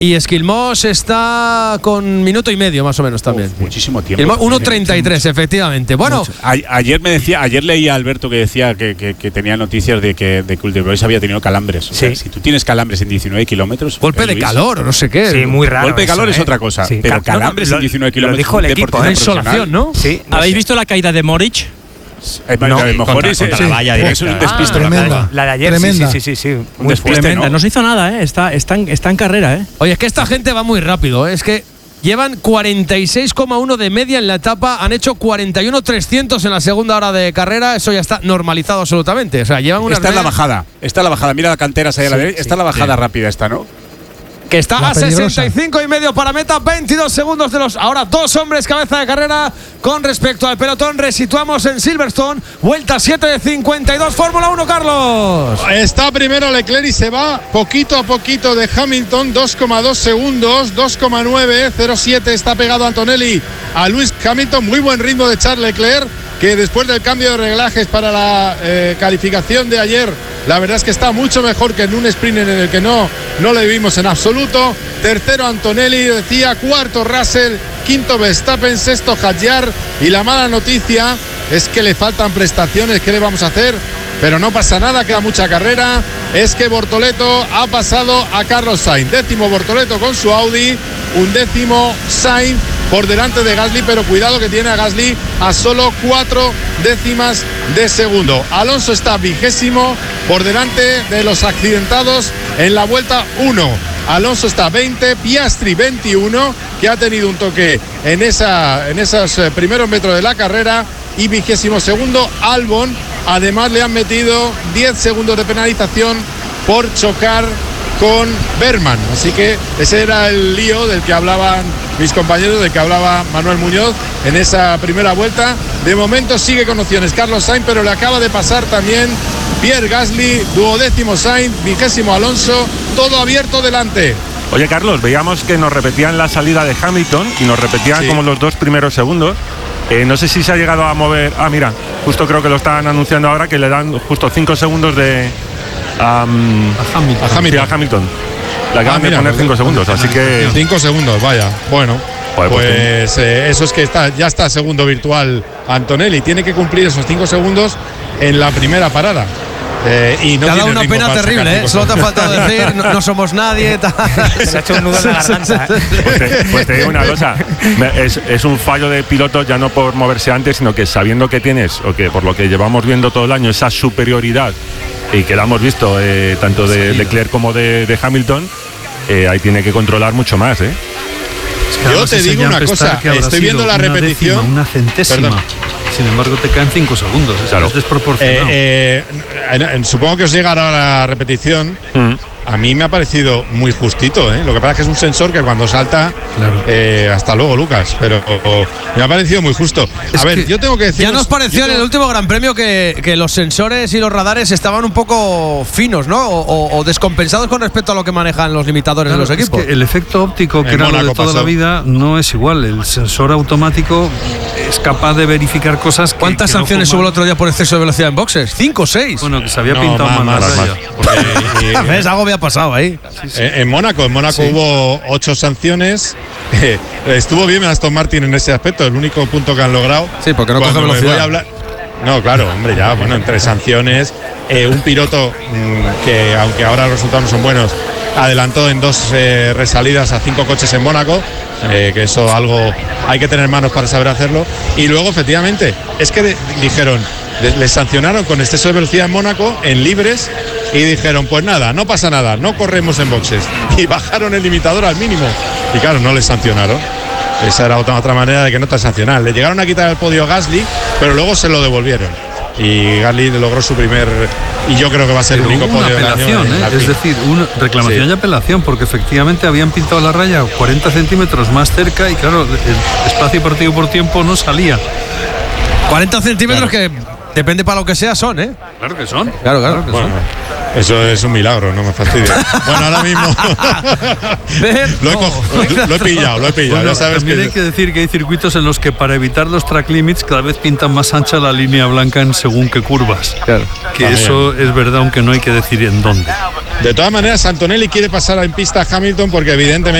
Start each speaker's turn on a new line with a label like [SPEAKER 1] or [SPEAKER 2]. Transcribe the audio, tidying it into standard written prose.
[SPEAKER 1] Y Esquilmós está con minuto y medio más o menos también.
[SPEAKER 2] Muchísimo tiempo.
[SPEAKER 1] 1.33, efectivamente. Bueno,
[SPEAKER 2] ayer leí a Alberto que decía que tenía noticias de que Uldebrois había tenido calambres. O sea, si tú tienes calambres en 19 kilómetros.
[SPEAKER 1] Golpe de calor o no sé qué.
[SPEAKER 3] Sí, muy raro.
[SPEAKER 2] Golpe de calor es otra cosa. Sí, pero calambres en 19 kilómetros.
[SPEAKER 3] Lo dijo el equipo,
[SPEAKER 1] insolación, ¿no?
[SPEAKER 3] Sí.
[SPEAKER 4] ¿Habéis visto la caída de Moric?
[SPEAKER 2] No, a lo mejor es
[SPEAKER 4] la valla directa.
[SPEAKER 2] Es un despiste.
[SPEAKER 5] Tremenda.
[SPEAKER 3] La de ayer,
[SPEAKER 5] Tremenda.
[SPEAKER 3] sí.
[SPEAKER 2] Un despiste,
[SPEAKER 4] Tremenda.
[SPEAKER 2] ¿no?
[SPEAKER 4] No se hizo nada, ¿eh? Está en carrera, ¿eh?
[SPEAKER 1] Oye, es que esta gente va muy rápido, ¿eh? Es que llevan 46,1 de media en la etapa, han hecho 41.300 en la segunda hora de carrera, eso ya está normalizado absolutamente. O sea, llevan una.
[SPEAKER 2] Está en la bajada. Mira la cantera ahí a la derecha. Está la bajada rápida esta, ¿no?
[SPEAKER 1] Que está
[SPEAKER 5] La
[SPEAKER 1] a
[SPEAKER 5] peligrosa.
[SPEAKER 1] 65,5 para meta, 22 segundos de los ahora dos hombres cabeza de carrera con respecto al pelotón. Resituamos en Silverstone, vuelta 7 de 52, Fórmula 1, Carlos.
[SPEAKER 6] Está primero Leclerc y se va poquito a poquito de Hamilton, 2,2 segundos, 2,9, 0,7 está pegado Antonelli a Lewis Hamilton. Muy buen ritmo de Charles Leclerc, que después del cambio de reglajes para la calificación de ayer, la verdad es que está mucho mejor que en un sprint en el que no le vimos en absoluto. Tercero Antonelli, decía, cuarto Russell, quinto Verstappen, sexto Hadjar. Y la mala noticia es que le faltan prestaciones. ¿Qué le vamos a hacer? Pero no pasa nada, queda mucha carrera. Es que Bortoleto ha pasado a Carlos Sainz. Décimo Bortoleto con su Audi, undécimo Sainz por delante de Gasly, pero cuidado que tiene a Gasly a solo 4 décimas de segundo. Alonso está vigésimo por delante de los accidentados en la vuelta 1. Alonso está 20, Piastri 21, que ha tenido un toque en esos primeros metros de la carrera, y 22º Albon. Además le han metido 10 segundos de penalización por chocar con Berman. Así que ese era el lío del que hablaban mis compañeros, del que hablaba Manuel Muñoz en esa primera vuelta. De momento sigue con opciones Carlos Sainz, pero le acaba de pasar también Pierre Gasly, 12º Sainz, 20º Alonso, todo abierto delante.
[SPEAKER 7] Oye, Carlos, veíamos que nos repetían la salida de Hamilton y nos repetían como los 2 primeros segundos. No sé si se ha llegado a mover. Mira, justo creo que lo están anunciando ahora, que le dan justo 5 segundos de a Hamilton. Le acaban de poner 5 segundos, así que
[SPEAKER 6] 5 segundos, vaya. Bueno, pues eso es que ya está segundo virtual Antonelli. Tiene que cumplir esos 5 segundos en la primera parada. Y no
[SPEAKER 1] te ha dado una pena terrible, ¿eh? Solo te ha faltado decir, no somos nadie.
[SPEAKER 3] Se ha hecho un nudo en la garganta.
[SPEAKER 7] Pues te digo una cosa, es un fallo de piloto, ya no por moverse antes, sino que sabiendo que tienes, o que por lo que llevamos viendo todo el año, esa superioridad, y que la hemos visto tanto de Leclerc como de Hamilton, ahí tiene que controlar mucho más, ¿eh?
[SPEAKER 6] Yo te digo una cosa, estoy viendo la repetición.
[SPEAKER 8] Una centésima. Perdón. Sin embargo, te caen 5 segundos.
[SPEAKER 7] Claro.
[SPEAKER 8] Es desproporcionado.
[SPEAKER 6] Supongo que os llegará la repetición. A mí me ha parecido muy justito, ¿eh? Lo que pasa es que es un sensor que cuando salta, claro. Hasta luego, Lucas, pero me ha parecido muy justo. A ver, yo tengo que decir.
[SPEAKER 1] Ya nos pareció en el último Gran Premio que los sensores y los radares estaban un poco finos, ¿no? O descompensados con respecto a lo que manejan los limitadores de los equipos.
[SPEAKER 8] Es que el efecto óptico, que era lo de toda la vida, no es igual. El sensor automático es capaz de verificar cosas.
[SPEAKER 1] ¿Cuántas sanciones hubo el otro día por exceso de velocidad en boxes? 5 o 6.
[SPEAKER 8] Bueno, que se había pintado más.
[SPEAKER 1] ¿Ves? Algo había pasado ahí.
[SPEAKER 6] En Mónaco hubo 8 sanciones. Estuvo bien Aston Martin en ese aspecto, el único punto que han logrado.
[SPEAKER 1] Sí, porque no coge velocidad.
[SPEAKER 6] No, claro, hombre, ya, bueno, entre sanciones, un piloto que, aunque ahora los resultados no son buenos, adelantó en 2 resalidas a 5 coches en Mónaco, que eso algo hay que tener manos para saber hacerlo. Y luego, efectivamente, es que dijeron, les sancionaron con exceso de velocidad en Mónaco, en libres, y dijeron, pues nada, no pasa nada, no corremos en boxes. Y bajaron el limitador al mínimo. Y claro, no les sancionaron. Esa era otra manera de que no te sancionaran. Le llegaron a quitar el podio a Gasly, pero luego se lo devolvieron. Y Gasly logró su primer, y yo creo que va a ser el único podio del año.
[SPEAKER 8] Es decir, una reclamación y apelación, porque efectivamente habían pintado la raya 40 centímetros más cerca y claro, el espacio partido por tiempo no salía.
[SPEAKER 1] 40 centímetros, claro, que depende para lo que sea son, ¿eh?
[SPEAKER 8] Claro que son.
[SPEAKER 1] Claro.
[SPEAKER 6] Bueno, eso es un milagro, no me fastidia. Bueno, ahora mismo lo he pillado.
[SPEAKER 8] Bueno,
[SPEAKER 6] ya sabes
[SPEAKER 8] también hay que decir que hay circuitos en los que para evitar los track limits cada vez pintan más ancha la línea blanca en según qué curvas.
[SPEAKER 1] Claro.
[SPEAKER 8] Que
[SPEAKER 6] También.
[SPEAKER 8] eso es verdad, aunque no hay que decir en dónde.
[SPEAKER 6] De todas maneras, Antonelli quiere pasar en pista a Hamilton porque evidentemente